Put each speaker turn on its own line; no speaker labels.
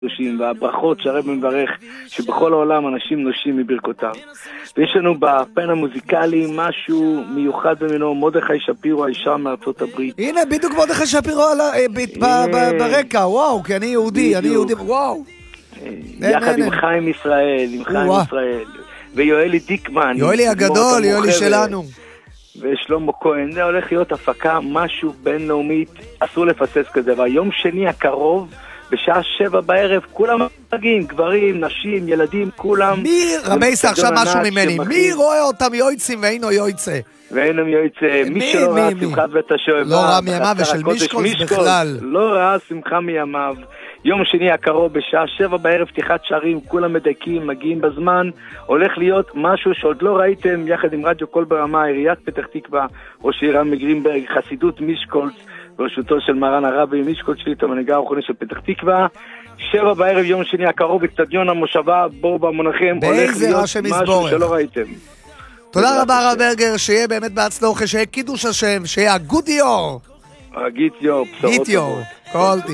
והברכות שהרב מברך שבכל העולם אנשים נושים מברכותיו. ויש לנו בפן המוזיקלי משהו מיוחד במינו, מרדכי שפירו הישר מארצות הברית.
הנה בדיוק מרדכי שפירו ברקע, וואו, כי אני יהודי, וואו.
יחד עם חיים ישראל, ויואלי דיקמן.
יואלי הגדול, יואלי שלנו.
ושלמה כהן, זה הולך להיות הפקה, משהו בינלאומית, אסור לפסס כזה. והיום שני הקרוב, בשעה 7 בערב, כולם מגיעים, גברים, נשים, ילדים, כולם.
רמייסה עכשיו משהו ממני, מי רואה אותם יועצים ואינו יועצה?
ואינם יועצה, מי שלא ראה שמחת בית השואבה.
לא ראה מימיו ושל מישקוס בכלל.
לא ראה שמחה מימיו. יום שני הקרוב בשעה 7 בערב פתיחת שערים, כולם מדייקים, מגיעים בזמן, הולך להיות משהו שעוד לא ראיתם, יחד עם רדיו קול ברמה, עיריית פתח תקווה, ראש העיר מגרינברג, חסידות מישקולץ, בראשותו של מרן הרבי מישקולץ שליט"א, המנהיגה הרוחני של פתח תקווה. 7 בערב יום שני הקרוב באצטדיון המושבה, בור במונחים, הולך להיות משהו שלא ראיתם.
תודה רבה הרב ברגר, שיהיה באמת בהצלחה, שיהיה קידוש השם, שיהיה הגיטיור,
בשורות טובות.